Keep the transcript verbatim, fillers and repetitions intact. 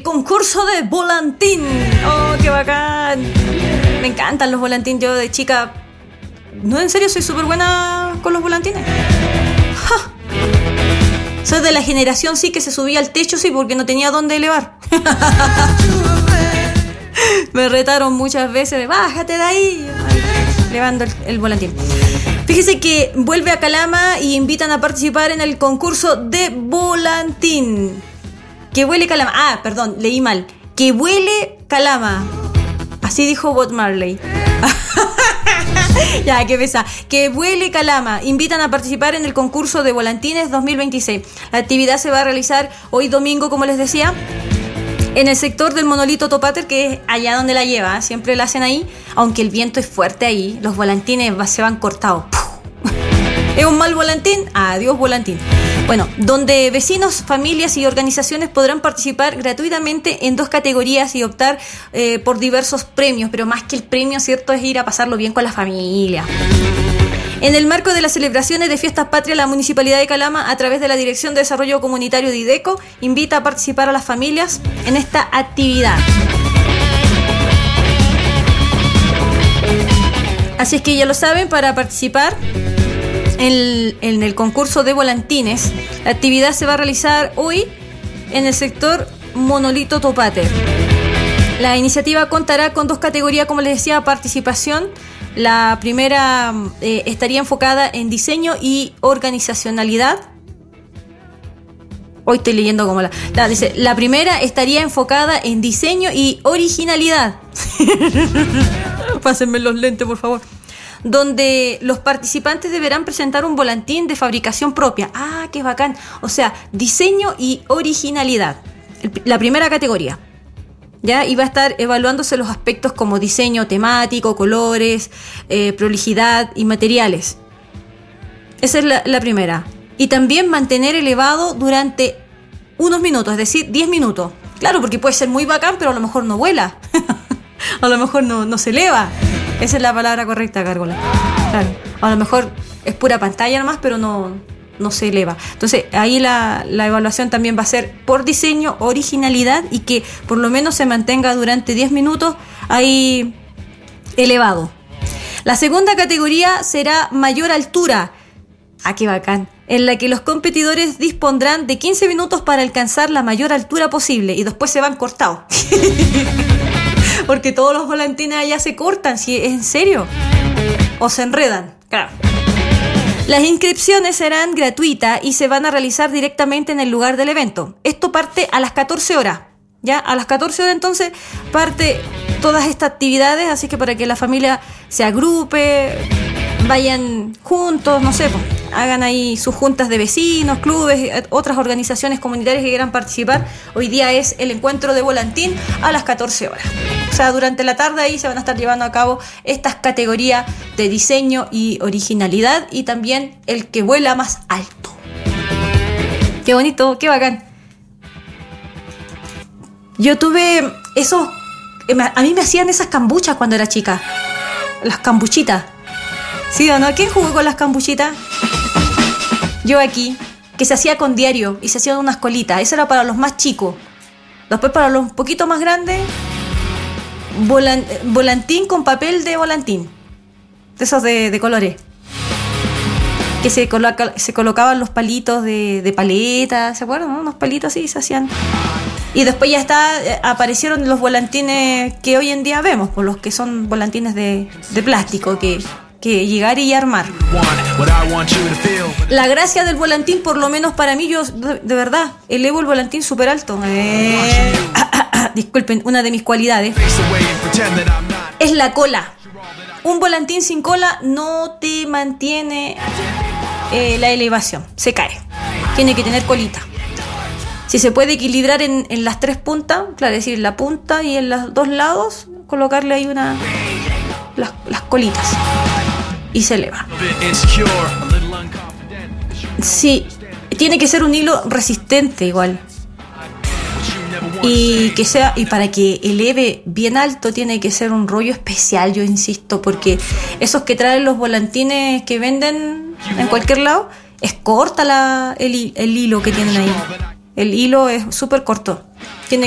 concurso de volantín. ¡Oh, qué bacán! Me encantan los volantines. Yo de chica, no, en serio, soy súper buena con los volantines. ¡Ja! Soy de la generación, sí, que se subía al techo, sí, porque no tenía dónde elevar. Me retaron muchas veces de bájate de ahí, elevando el, el volantín. Fíjese que vuelve a Calama y invitan a participar en el concurso de volantín. Que huele Calama. Ah, perdón, leí mal. Que huele Calama. Así dijo Bob Marley. Ya, qué pesa. Que huele Calama. Invitan a participar en el concurso de volantines dos mil veintiséis. La actividad se va a realizar hoy domingo, como les decía, en el sector del Monolito Topater, que es allá donde la lleva. Siempre la hacen ahí. Aunque el viento es fuerte ahí, los volantines se van cortados. ¿Es un mal volantín? Adiós volantín. Bueno, donde vecinos, familias y organizaciones podrán participar gratuitamente en dos categorías y optar eh, por diversos premios, pero más que el premio, ¿cierto?, es ir a pasarlo bien con la familia. En el marco de las celebraciones de Fiestas Patrias, la Municipalidad de Calama, a través de la Dirección de Desarrollo Comunitario de IDECO, invita a participar a las familias en esta actividad. Así es que ya lo saben, para participar En, en el concurso de volantines, la actividad se va a realizar hoy en el sector Monolito Topater. La iniciativa contará con dos categorías, como les decía, participación. La primera eh, estaría enfocada en diseño y organizacionalidad. Hoy estoy leyendo como la... la dice, la primera estaría enfocada en diseño y originalidad. Pásenme los lentes, por favor. Donde los participantes deberán presentar un volantín de fabricación propia. ¡Ah, qué bacán! O sea, diseño y originalidad. El, la primera categoría. ¿Ya? Y va a estar evaluándose los aspectos como diseño temático, colores, eh, prolijidad y materiales. Esa es la, la primera. Y también mantener elevado durante unos minutos, es decir, diez minutos. Claro, porque puede ser muy bacán, pero a lo mejor no vuela. A lo mejor no, no se eleva. Esa es la palabra correcta, Gárgola. Claro. A lo mejor es pura pantalla nomás, pero no, no se eleva. Entonces, ahí la, la evaluación también va a ser por diseño, originalidad y que por lo menos se mantenga durante diez minutos ahí elevado. La segunda categoría será mayor altura. ¡Ah, qué bacán! En la que los competidores dispondrán de quince minutos para alcanzar la mayor altura posible y después se van cortados. Porque todos los volantines allá se cortan, si es en serio. O se enredan, claro. Las inscripciones serán gratuitas y se van a realizar directamente en el lugar del evento. Esto parte a las catorce horas. Ya, a las catorce horas entonces parte todas estas actividades, así que para que la familia se agrupe, vayan juntos, no sé, pues, hagan ahí sus juntas de vecinos, clubes, otras organizaciones comunitarias que quieran participar. Hoy día es el encuentro de volantín a las catorce horas. O sea, durante la tarde ahí se van a estar llevando a cabo estas categorías de diseño y originalidad y también el que vuela más alto. Qué bonito, qué bacán. Yo tuve esos... A mí me hacían esas cambuchas cuando era chica. Las cambuchitas. ¿Sí o no? ¿Quién jugó con las cambuchitas? Yo aquí, que se hacía con diario y se hacían unas colitas. Eso era para los más chicos. Después para los un poquito más grandes, volan, volantín con papel de volantín. De esos de, de colores. Que se, coloca, se colocaban los palitos de, de paleta, ¿se acuerdan? ¿No? Unos palitos así se hacían. Y después ya está, eh, aparecieron los volantines que hoy en día vemos, por los que son volantines de, de plástico, que... que llegar y armar. La gracia del volantín, por lo menos para mí, yo de, de verdad elevo el volantín súper alto. Eh, ah, ah, ah, disculpen, una de mis cualidades es la cola. Un volantín sin cola no te mantiene eh, la elevación, se cae. Tiene que tener colita. Si se puede equilibrar en, en las tres puntas, claro, es decir, en la punta y en los dos lados, colocarle ahí una las, las colitas. Y se eleva. Sí, tiene que ser un hilo resistente igual. Y que sea, y para que eleve bien alto tiene que ser un rollo especial, yo insisto, porque esos que traen los volantines que venden en cualquier lado, es corta la, el, el hilo que tienen ahí. El hilo es súper corto.